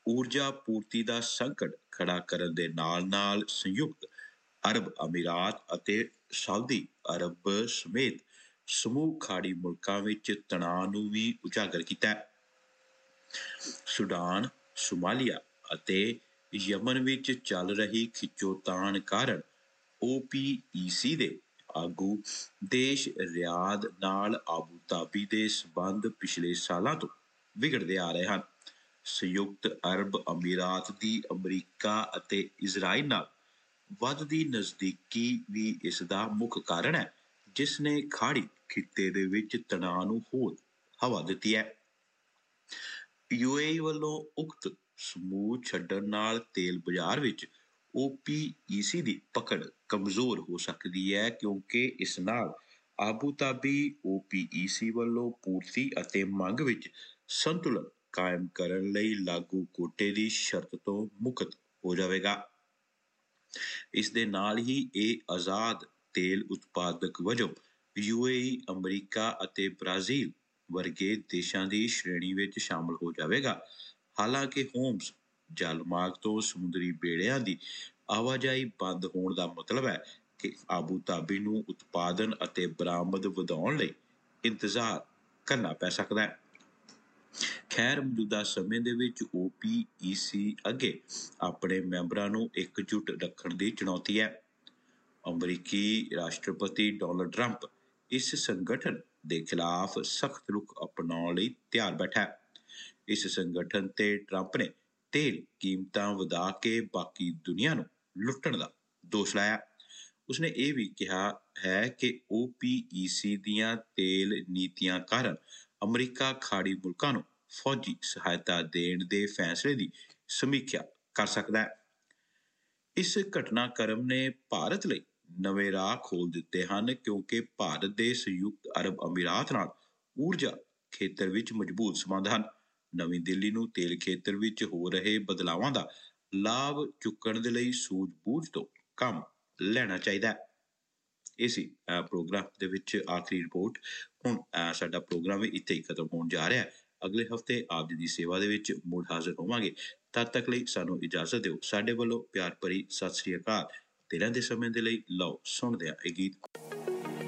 ਊਰਜਾ ਪੂਰਤੀ ਦਾ ਸੰਕਟ ਖੜਾ ਕਰਨ ਦੇ ਨਾਲ-ਨਾਲ ਸੰਯੁਕਤ ਅਰਬ ਅਮੀਰਾਤ ਅਤੇ ਸਾਊਦੀ ਅਰਬ ਸਮੇਤ ਸਮੂਹ ਖਾੜੀ ਮੁਲਕਾਂ ਵਿੱਚ ਤਣਾਅ ਨੂੰ ਵੀ ਉਜਾਗਰ ਕੀਤਾ ਹੈ। ਸੁਡਾਨ, ਸੋਮਾਲੀਆ ਅਤੇ ਯਮਨ ਵਿੱਚ ਚੱਲ ਰਹੀ ਖਿੱਚੋਤਾਣ ਕਾਰਨ OPEC ਦੇ ਆਗੂ ਦੇਸ਼ ਰਿਆਦ ਨਾਲ ਆਬੂ ਧਾਬੀ ਦੇ ਸਬੰਧ ਪਿਛਲੇ ਸਾਲਾਂ ਤੋਂ ਵਿਗੜਦੇ ਆ ਰਹੇ ਹਨ। ਸੰਯੁਕਤ ਅਰਬ ਅਮੀਰਾਤ ਦੀ ਅਮਰੀਕਾ ਅਤੇ ਇਜ਼ਰਾਈਲ ਨਾਲ ਵੱਧਦੀ ਨਜ਼ਦੀਕੀ ਵੀ ਇਸ ਦਾ ਮੁੱਖ ਕਾਰਨ ਹੈ, ਜਿਸ ਨੇ ਖਾੜੀ ਖਿੱਤੇ ਦੇ ਵਿੱਚ ਤਣਾਅ ਨੂੰ ਹੋਰ ਹਵਾ ਦਿੱਤੀ ਹੈ। UAE ਵੱਲੋਂ ਉਕਤ ਸਮੂਹ ਛੱਡਣ ਨਾਲ ਤੇਲ ਬਾਜ਼ਾਰ ਵਿੱਚ OPEC ਦੀ ਪਕੜ ਕਮਜ਼ੋਰ ਹੋ ਸਕਦੀ ਹੈ, ਕਿਉਂਕਿ ਇਸ ਨਾਲ ਆਬੂ ਧਾਬੀ OPEC ਵੱਲੋਂ ਪੂਰਤੀ ਅਤੇ ਮੰਗ ਵਿੱਚ ਸੰਤੁਲਨ ਕਾਇਮ ਕਰਨ ਲਈ ਲਾਗੂ ਕੋਟੇ ਦੀ ਸ਼ਰਤ ਤੋਂ ਮੁਕਤ ਹੋ ਜਾਵੇਗਾ। ਇਸ ਦੇ ਨਾਲ ਹੀ ਇਹ ਆਜ਼ਾਦ ਤੇਲ ਉਤਪਾਦਕ ਵਜੋਂ UAE, ਅਮਰੀਕਾ ਅਤੇ ਬ੍ਰਾਜ਼ੀਲ ਵਰਗੇ ਦੇਸ਼ਾਂ ਦੀ ਸ਼੍ਰੇਣੀ ਵਿੱਚ ਸ਼ਾਮਲ ਹੋ ਜਾਵੇਗਾ। ਹਾਲਾਂਕਿ ਹੋਮਸ ਜਲਮਾਰਗ ਤੋਂ ਸਮੁੰਦਰੀ ਬੇੜਿਆਂ ਦੀ ਆਵਾਜਾਈ ਬੰਦ ਹੋਣ ਦਾ ਮਤਲਬ ਹੈ ਕਿ ਆਬੂ ਧਾਬੀ ਨੂੰ ਉਤਪਾਦਨ ਅਤੇ ਬਰਾਮਦ ਵਧਾਉਣ ਲਈ ਇੰਤਜ਼ਾਰ ਕਰਨਾ ਪੈ ਸਕਦਾ ਹੈ। ਖੈਰ, ਮੌਜੂਦਾ ਸਮੇਂ ਦੇ ਵਿੱਚ OPEC ਅੱਗੇ ਆਪਣੇ ਮੈਂਬਰਾਂ ਨੂੰ ਇਕਜੁੱਟ ਰੱਖਣ ਦੀ ਚੁਣੌਤੀ ਹੈ। ਅਮਰੀਕੀ ਰਾਸ਼ਟਰਪਤੀ ਡੋਨਾਲਡ ਟਰੰਪ ਇਸ ਸੰਗਠਨ ਦੇ ਖਿਲਾਫ ਸਖਤ ਰੁਖ ਅਪਣਾਉਣ ਲਈ ਤਿਆਰ ਬੈਠਾ ਹੈ। ਇਸ ਸੰਗਠਨ ਤੇ ਟਰੰਪ ਨੇ ਤੇਲ ਕੀਮਤਾਂ ਵਧਾ ਕੇ ਬਾਕੀ ਦੁਨੀਆ ਨੂੰ ਲੁੱਟਣ ਦਾ ਦੋਸ਼ ਲਾਇਆ। ਉਸਨੇ ਇਹ ਵੀ ਕਿਹਾ ਹੈ ਕਿ OPEC ਦੀਆਂ ਤੇਲ ਨੀਤੀਆਂ ਕਾਰਨ ਅਮਰੀਕਾ ਖਾੜੀ ਮੁਲਕਾਂ ਨੂੰ ਫੌਜੀ ਸਹਾਇਤਾ ਦੇਣ ਦੇ ਫੈਸਲੇ ਦੀ ਸਮੀਖਿਆ ਕਰ ਸਕਦਾ ਹੈ। ਇਸ ਘਟਨਾਕ੍ਰਮ ਨੇ ਭਾਰਤ ਲਈ ਨਵੇਂ ਰਾਹ ਖੋਲ੍ਹ ਦਿੱਤੇ ਹਨ, ਕਿਉਂਕਿ ਭਾਰਤ ਦੇ ਸੰਯੁਕਤ ਅਰਬ ਅਮੀਰਾਤ ਨਾਲ ਊਰਜਾ ਖੇਤਰ ਵਿੱਚ ਮਜ਼ਬੂਤ ਸੰਬੰਧ ਹਨ। ਨਵੀਂ ਦਿੱਲੀ ਨੂੰ ਤੇਲ ਖੇਤਰ ਵਿੱਚ ਹੋ ਰਹੇ ਬਦਲਾਵਾਂ ਦਾ ਲਾਭ ਚੁੱਕਣ ਦੇ ਲਈ ਸੂਝ-ਬੂਝ ਤੋਂ ਕੰਮ ਲੈਣਾ ਚਾਹੀਦਾ ਹੈ। ਇਹ ਸੀ ਪ੍ਰੋਗਰਾਮ ਦੇ ਵਿੱਚ ਆਖਰੀ ਰਿਪੋਰਟ। ਹੁਣ ਸਾਡਾ ਪ੍ਰੋਗਰਾਮ ਵੀ ਇੱਥੇ ਹੀ ਖਤਮ ਹੋਣ ਜਾ ਰਿਹਾ ਹੈ। ਅਗਲੇ ਹਫ਼ਤੇ ਆਪ ਜੀ ਦੀ ਸੇਵਾ ਦੇ ਵਿੱਚ ਮੁੜ ਹਾਜ਼ਰ ਹੋਵਾਂਗੇ। ਤਦ ਤੱਕ ਲਈ ਸਾਨੂੰ ਇਜਾਜ਼ਤ ਦਿਓ। ਸਾਡੇ ਵੱਲੋਂ ਪਿਆਰ ਭਰੀ ਸਤਿ ਸ੍ਰੀ ਅਕਾਲ। ਦਿਨਾਂ ਦੇ ਸਮੇਂ ਦੇ ਲਈ ਲਓ ਸੁਣਦੇ ਹਾਂ ਇਹ ਗੀਤ।